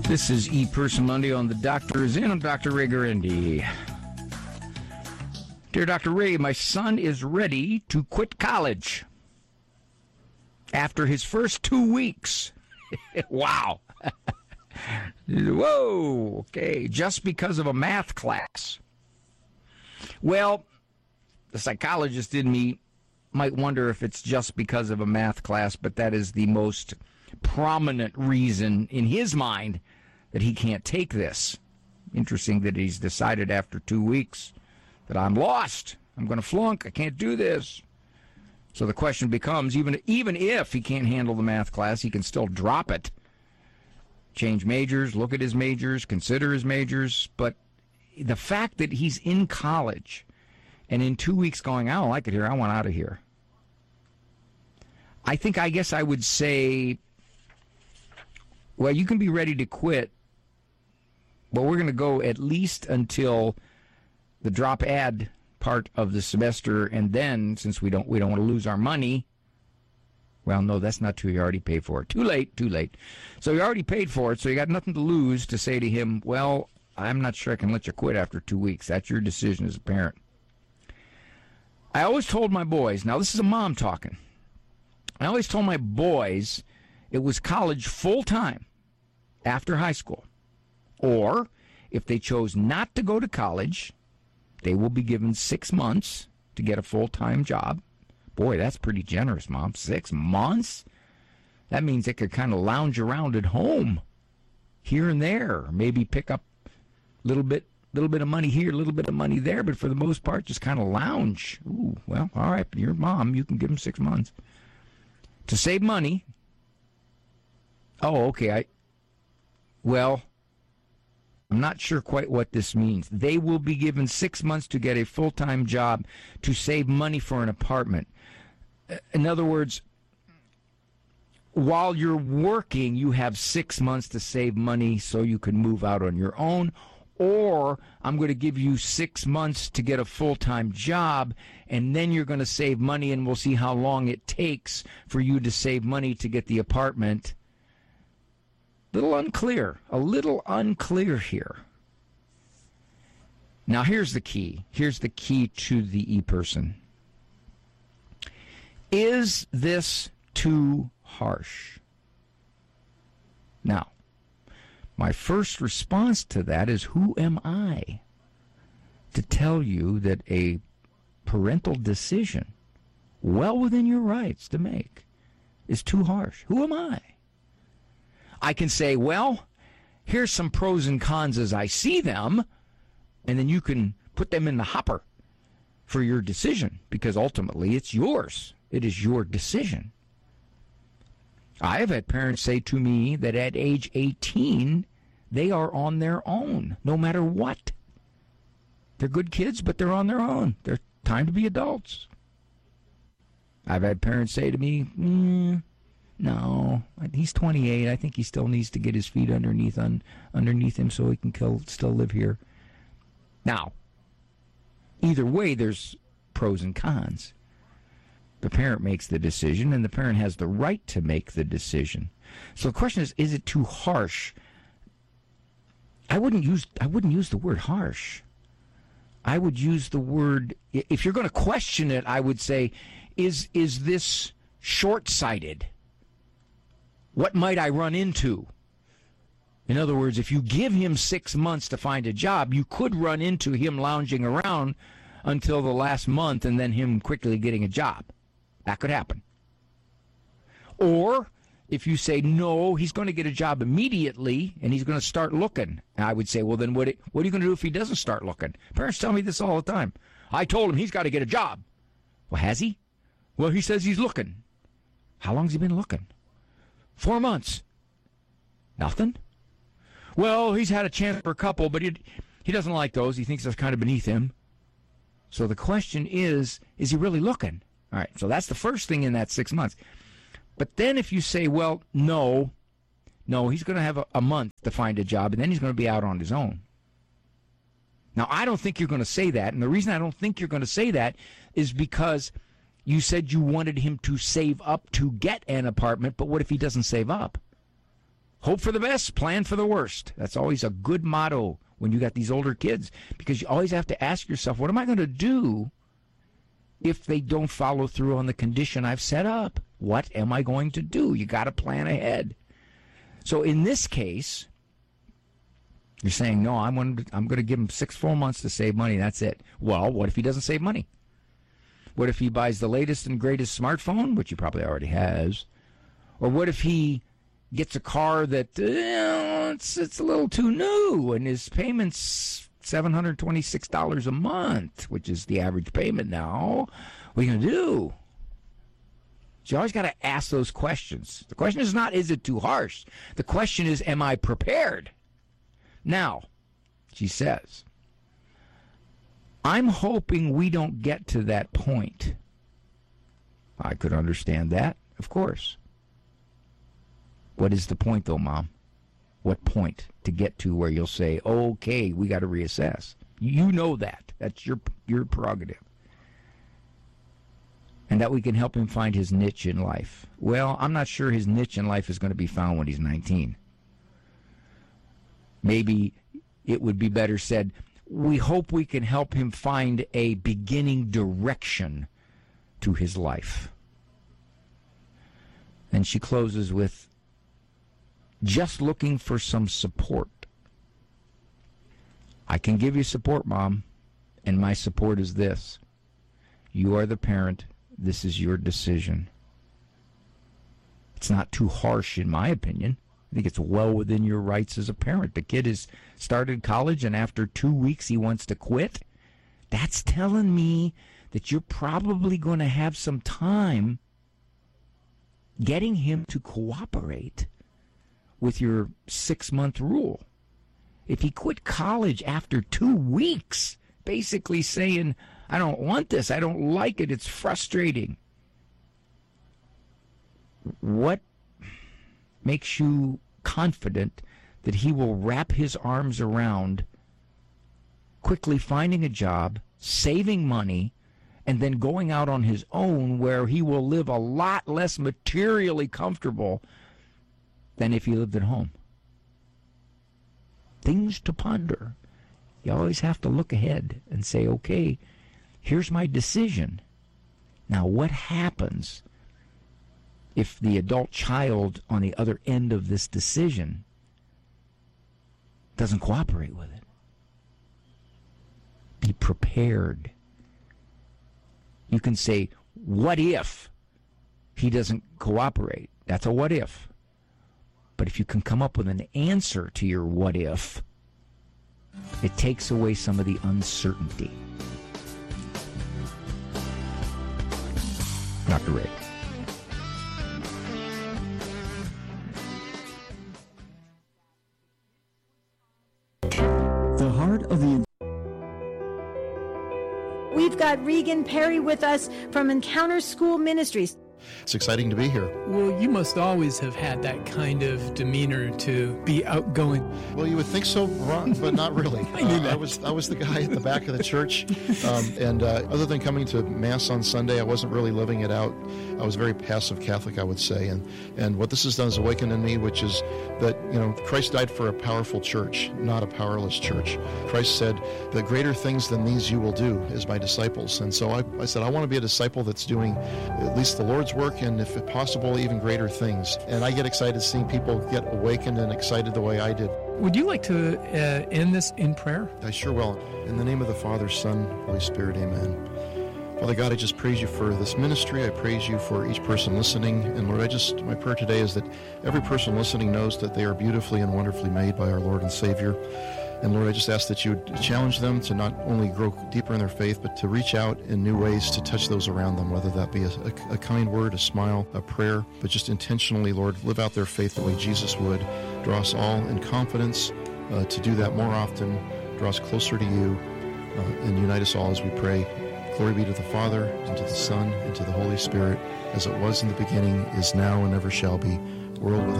This is E-Person Monday on The Doctor Is In. I'm Dr. Ray Guarendi. Dear Dr. Ray, my son is ready to quit college after his first 2 weeks. Wow. Whoa. Okay. Just because of a math class. Well, the psychologist in me might wonder if it's just because of a math class, but that is the most prominent reason in his mind that he can't take this. Interesting that he's decided after 2 weeks that I'm lost. I'm going to flunk. I can't do this. So the question becomes, even if he can't handle the math class, he can still drop it. Change majors, look at his majors, consider his majors. But the fact that he's in college and in 2 weeks going, I don't like it here, I want out of here. I guess I would say, well, you can be ready to quit, but we're going to go at least until the drop ad part of the semester, and then, since we don't want to lose our money, well, no, that's not true. You already paid for it. Too late. So you already paid for it, so you got nothing to lose to say to him, well, I'm not sure I can let you quit after 2 weeks. That's your decision as a parent. I always told my boys, now this is a mom talking, I always told my boys it was college full-time after high school. Or, if they chose not to go to college, they will be given 6 months to get a full-time job. Boy, that's pretty generous, Mom. 6 months? That means they could kind of lounge around at home, here and there. Maybe pick up a little bit of money here, a little bit of money there, but for the most part, just kind of lounge. Ooh, well, all right, you're mom. You can give them 6 months. To save money. Oh, okay. I'm not sure quite what this means. They will be given 6 months to get a full-time job to save money for an apartment. In other words, while you're working, you have 6 months to save money so you can move out on your own. Or I'm going to give you 6 months to get a full-time job, and then you're going to save money, and we'll see how long it takes for you to save money to get the apartment. A little unclear here. Now, here's the key. Here's the key to the E-Person. Is this too harsh? Now, my first response to that is, who am I to tell you that a parental decision, well within your rights to make, is too harsh? Who am I? I can say, well, here's some pros and cons as I see them, and then you can put them in the hopper for your decision, because ultimately it's yours. It is your decision. I have had parents say to me that at age 18, they are on their own, no matter what. They're good kids, but they're on their own. They're time to be adults. I've had parents say to me, no, he's 28. I think he still needs to get his feet underneath him so he can still live here. Now, either way, there's pros and cons. The parent makes the decision, and the parent has the right to make the decision. So the question is it too harsh? I wouldn't use the word harsh. I would use the word, if you're going to question it, I would say, is this short-sighted? What might I run into? In other words, if you give him 6 months to find a job, you could run into him lounging around until the last month and then him quickly getting a job. That could happen. Or if you say, no, he's going to get a job immediately and he's going to start looking, I would say, well, then what are you going to do if he doesn't start looking? Parents tell me this all the time. I told him he's got to get a job. Well, has he? Well, he says he's looking. How long has he been looking? 4 months. Nothing? Well, he's had a chance for a couple, but he doesn't like those. He thinks that's kind of beneath him. So the question is he really looking? All right, so that's the first thing in that 6 months. But then if you say, well, no, he's going to have a month to find a job, and then he's going to be out on his own. Now, I don't think you're going to say that, and the reason I don't think you're going to say that is because you said you wanted him to save up to get an apartment, but what if he doesn't save up? Hope for the best, plan for the worst. That's always a good motto when you got these older kids, because you always have to ask yourself, what am I going to do if they don't follow through on the condition I've set up? What am I going to do? You got to plan ahead. So in this case, you're saying, no, I'm going to give him 6 full months to save money. That's it. Well, what if he doesn't save money? What if he buys the latest and greatest smartphone, which he probably already has? Or what if he gets a car that it's a little too new and his payment's $726 a month, which is the average payment now? What are you going to do? So you always got to ask those questions. The question is not, is it too harsh? The question is, am I prepared? Now, she says, I'm hoping we don't get to that point. I could understand that, of course. What is the point, though, Mom? What point to get to where you'll say, okay, we got to reassess? You know that. That's your prerogative. And that we can help him find his niche in life. Well, I'm not sure his niche in life is going to be found when he's 19. Maybe it would be better said, we hope we can help him find a beginning direction to his life. And she closes with, just looking for some support. I can give you support, Mom, and my support is this. You are the parent. This is your decision. It's not too harsh, in my opinion. I think it's well within your rights as a parent. The kid has started college, and after 2 weeks he wants to quit. That's telling me that you're probably going to have some time getting him to cooperate with your 6-month rule. If he quit college after 2 weeks, basically saying, I don't want this, I don't like it, it's frustrating. What makes you confident that he will wrap his arms around quickly finding a job, saving money, and then going out on his own where he will live a lot less materially comfortable than if he lived at home? Things to ponder. You always have to look ahead and say, okay, here's my decision. Now, what happens if the adult child on the other end of this decision doesn't cooperate with it? Be prepared. You can say, what if he doesn't cooperate? That's a what if. But if you can come up with an answer to your what if, it takes away some of the uncertainty. Dr. Ray. The heart of the... We've got Regan Perry with us from Encounter School Ministries. It's exciting to be here. Well, you must always have had that kind of demeanor to be outgoing. Well, you would think so, Ron, but not really. I was the guy at the back of the church, and other than coming to Mass on Sunday, I wasn't really living it out. I was very passive Catholic, I would say, and what this has done is awakened in me, which is that, Christ died for a powerful church, not a powerless church. Christ said, the greater things than these you will do as my disciples. And so I said, I want to be a disciple that's doing at least the Lord's work, and if possible, even greater things. And I get excited seeing people get awakened and excited the way I did. Would you like to end this in prayer? I sure will. In the name of the Father, Son, Holy Spirit, amen. Father God, I just praise you for this ministry. I praise you for each person listening. And Lord, my prayer today is that every person listening knows that they are beautifully and wonderfully made by our Lord and Savior. And Lord, I just ask that you would challenge them to not only grow deeper in their faith, but to reach out in new ways to touch those around them, whether that be a kind word, a smile, a prayer, but just intentionally, Lord, live out their faith the way Jesus would. Draw us all in confidence to do that more often. Draw us closer to you and unite us all as we pray. Glory be to the Father, and to the Son, and to the Holy Spirit, as it was in the beginning, is now, and ever shall be, world without